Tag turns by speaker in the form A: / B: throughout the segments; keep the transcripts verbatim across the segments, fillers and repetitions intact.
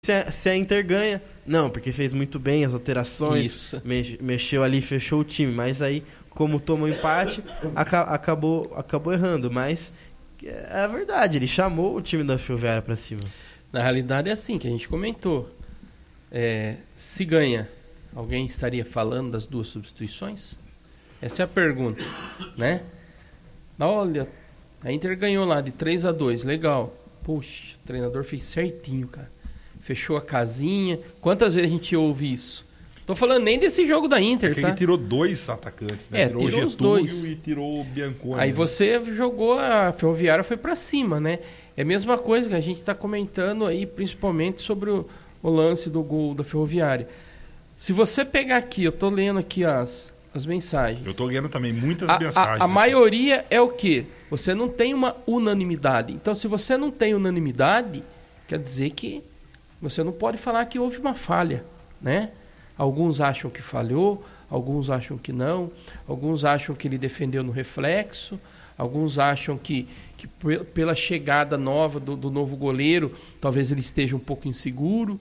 A: Se a, se a Inter ganha, não, porque fez muito bem as alterações, me, mexeu ali, fechou o time, mas aí, como tomou empate, aca, acabou, acabou errando, mas é a verdade, ele chamou o time da Ferroviária pra cima.
B: Na realidade é assim, que a gente comentou, é, se ganha, alguém estaria falando das duas substituições? Essa é a pergunta, né? Olha, a Inter ganhou lá de três a dois, legal, poxa, o treinador fez certinho, cara. Fechou a casinha. Quantas vezes a gente ouve isso? Tô falando nem desse jogo da Inter,
C: é
B: tá?
C: Ele tirou dois atacantes, né?
B: É,
C: tirou,
B: tirou
C: o
B: os
C: Getúlio
B: dois.
C: E tirou o Bianconi.
B: Aí
C: né?
B: você jogou, a Ferroviária foi pra cima, né? É a mesma coisa que a gente tá comentando aí, principalmente sobre o, o lance do gol da Ferroviária. Se você pegar aqui, eu tô lendo aqui as, as mensagens.
C: Eu tô lendo também muitas
B: a,
C: mensagens.
B: A, a maioria é o quê? Você não tem uma unanimidade. Então, se você não tem unanimidade, quer dizer que você não pode falar que houve uma falha, né? Alguns acham que falhou, alguns acham que não, alguns acham que ele defendeu no reflexo, alguns acham que, que pela chegada nova do, do novo goleiro, talvez ele esteja um pouco inseguro.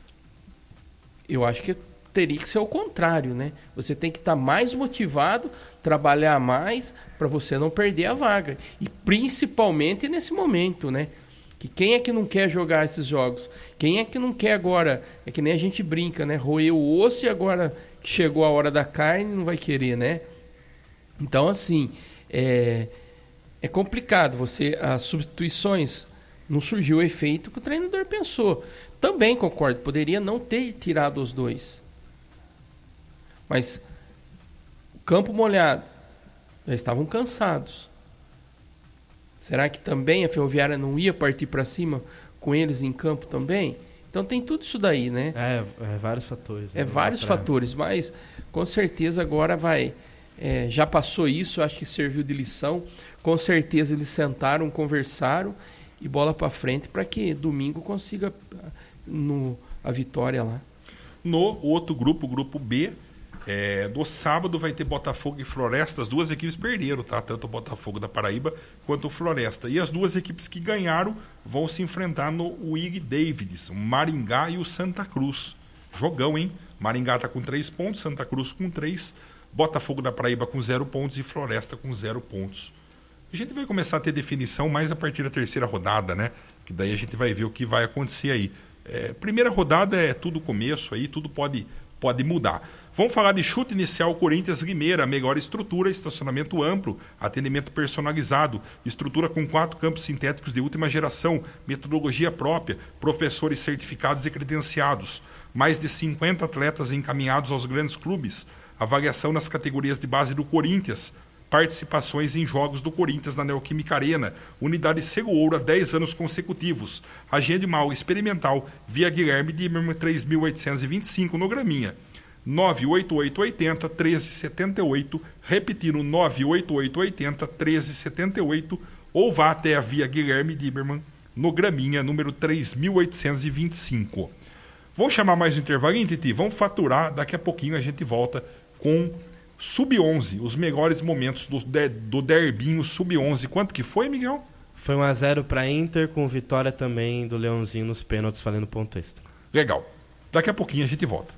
B: Eu acho que teria que ser o contrário, né? Você tem que estar mais motivado, trabalhar mais para você não perder a vaga. E principalmente nesse momento, né? Que quem é que não quer jogar esses jogos? Quem é que não quer agora? É que nem a gente brinca, né? Roer o osso e agora que chegou a hora da carne não vai querer, né? Então, assim, é, é complicado. Você, as substituições, não surgiu o efeito que o treinador pensou. Também concordo, poderia não ter tirado os dois. Mas o campo molhado, já estavam cansados. Será que também a Ferroviária não ia partir para cima com eles em campo também? Então tem tudo isso daí, né?
A: É, é vários fatores.
B: É vários pra... fatores, mas com certeza agora vai... É, já passou isso, acho que serviu de lição. Com certeza eles sentaram, conversaram e bola para frente para que domingo consiga no, a vitória lá.
C: No outro grupo, o grupo B, É, no sábado vai ter Botafogo e Floresta. As duas equipes perderam, tá? Tanto o Botafogo da Paraíba quanto o Floresta. E as duas equipes que ganharam vão se enfrentar no Wig Davids, o Maringá e o Santa Cruz. Jogão, hein? Maringá está com três pontos, Santa Cruz com três, Botafogo da Paraíba com zero pontos e Floresta com zero pontos. A gente vai começar a ter definição mais a partir da terceira rodada, né? Que daí a gente vai ver o que vai acontecer aí. É, primeira rodada é tudo começo aí, tudo pode, pode mudar. Vamos falar de chute inicial Corinthians Limeira, melhor estrutura, estacionamento amplo, atendimento personalizado, estrutura com quatro campos sintéticos de última geração, metodologia própria, professores certificados e credenciados, mais de cinquenta atletas encaminhados aos grandes clubes, avaliação nas categorias de base do Corinthians, participações em jogos do Corinthians na Neoquímica Arena, unidade Selo Ouro há dez anos consecutivos, agende mal experimental via Guilherme de três mil oitocentos e vinte e cinco no Graminha. nove oito oito oito zero, um três sete oito, repetindo nove oito oito oito zero, um três sete oito, ou vá até a via Guilherme Lieberman, no Graminha, número três mil oitocentos e vinte e cinco. Vamos chamar mais um intervalinho, Titi? Vamos faturar, daqui a pouquinho a gente volta com sub onze, os melhores momentos do, do derbinho sub onze. Quanto que foi, Miguel?
A: Foi um a zero para Inter, com vitória também do Leãozinho nos pênaltis, valendo ponto extra.
C: Legal. Daqui a pouquinho a gente volta.